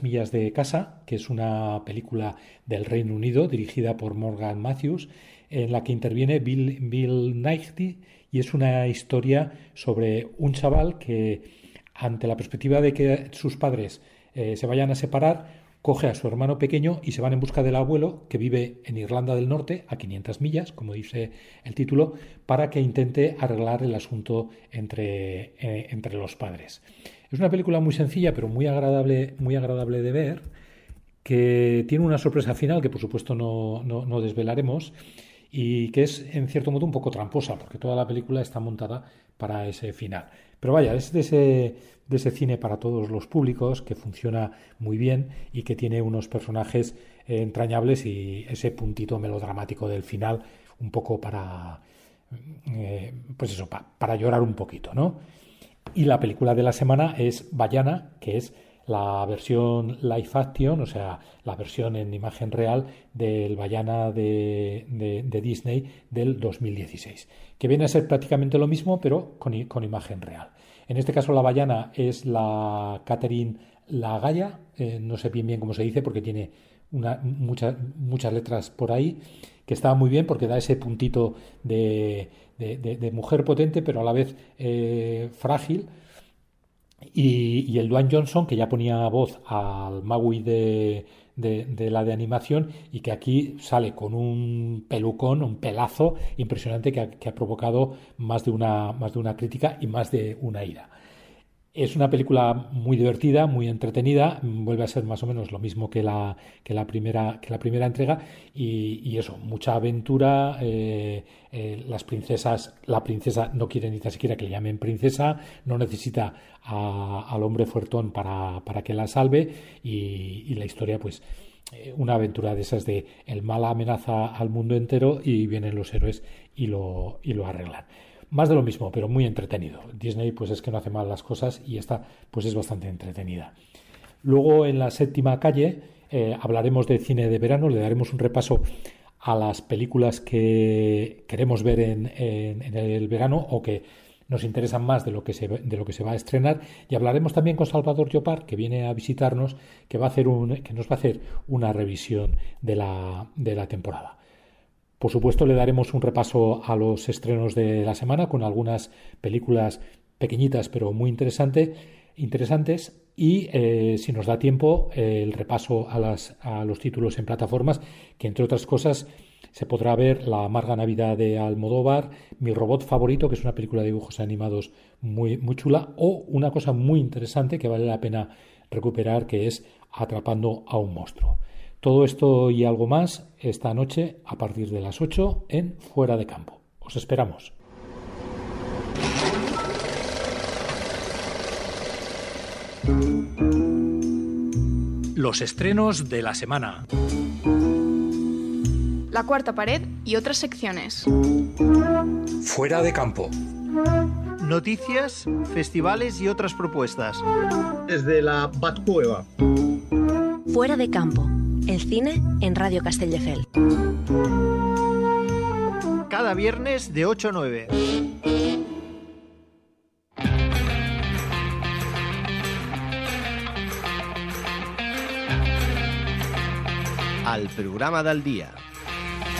millas de casa, que es una película del Reino Unido dirigida por Morgan Matthews, en la que interviene Bill Nighy, y es una historia sobre un chaval que, ante la perspectiva de que sus padres se vayan a separar, coge a su hermano pequeño y se van en busca del abuelo, que vive en Irlanda del Norte, a 500 millas, como dice el título, para que intente arreglar el asunto entre los padres. Es una película muy sencilla, pero muy agradable de ver, que tiene una sorpresa final que por supuesto no desvelaremos, y que es en cierto modo un poco tramposa, porque toda la película está montada para ese final. Pero vaya, es de ese cine para todos los públicos, que funciona muy bien y que tiene unos personajes entrañables y ese puntito melodramático del final, un poco para llorar un poquito, ¿no? Y la película de la semana es Vaiana, que es la versión live action, o sea, la versión en imagen real del Vaiana de Disney del 2016, que viene a ser prácticamente lo mismo, pero con imagen real. En este caso la Vaiana es la Catherine Lagaya, no sé bien cómo se dice porque tiene muchas letras por ahí, que está muy bien porque da ese puntito de mujer potente, pero a la vez frágil. Y el Dwayne Johnson, que ya ponía voz al Maui de la de animación, y que aquí sale con un pelucón, un pelazo impresionante que ha provocado más de una crítica y más de una ira. Es una película muy divertida, muy entretenida, vuelve a ser más o menos lo mismo que la primera entrega, y eso, mucha aventura. Las princesas, la princesa no quiere ni tan siquiera que le llamen princesa, no necesita al hombre fuertón para que la salve, y la historia, pues, una aventura de esas de el mal amenaza al mundo entero y vienen los héroes y lo arreglan. Más de lo mismo, pero muy entretenido. Disney, pues, es que no hace mal las cosas, y esta, pues, es bastante entretenida. Luego, en la séptima calle, hablaremos de cine de verano, le daremos un repaso a las películas que queremos ver en el verano, o que nos interesan más de lo que se va a estrenar, y hablaremos también con Salvador Llopart, que viene a visitarnos, que nos va a hacer una revisión de la temporada. Por supuesto, le daremos un repaso a los estrenos de la semana con algunas películas pequeñitas pero muy interesantes, y si nos da tiempo, el repaso a los títulos en plataformas, que entre otras cosas se podrá ver La amarga Navidad de Almodóvar, Mi robot favorito, que es una película de dibujos animados muy, muy chula, o una cosa muy interesante que vale la pena recuperar, que es Atrapando a un monstruo. Todo esto y algo más esta noche a partir de las 8 en Fuera de Campo. Os esperamos. Los estrenos de la semana. La cuarta pared y otras secciones. Fuera de Campo. Noticias, festivales y otras propuestas. Desde la Batcueva. Fuera de Campo. El cine en Radio Castelldefels. Cada viernes de 8 a 9. El programa del dia.